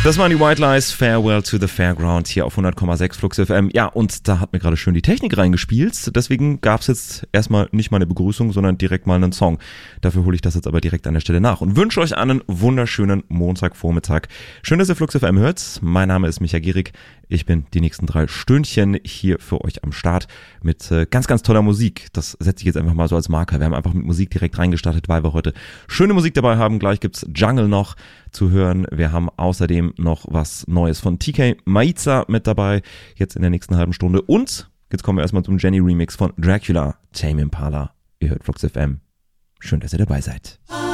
Das waren die White Lies, Farewell to the Fairground hier auf 100,6 Flux FM. Ja, und da hat mir gerade schön die Technik reingespielt. Deswegen gab es jetzt erstmal nicht mal eine Begrüßung, sondern direkt mal einen Song. Dafür hole ich das jetzt aber direkt an der Stelle nach und wünsche euch einen wunderschönen Montagvormittag. Schön, dass ihr Flux FM hört. Mein Name ist Micha Gierig. Ich bin die nächsten 3 Stündchen hier für euch am Start mit ganz, ganz toller Musik. Das setze ich jetzt einfach mal so als Marker. Wir haben einfach mit Musik direkt reingestartet, weil wir heute schöne Musik dabei haben. Gleich gibt's Jungle noch zu hören. Wir haben außerdem noch was Neues von TK Maiza mit dabei, jetzt in der nächsten halben Stunde. Und jetzt kommen wir erstmal zum Jenny Remix von Dracula, Tame Impala. Ihr hört Flux FM. Schön, dass ihr dabei seid.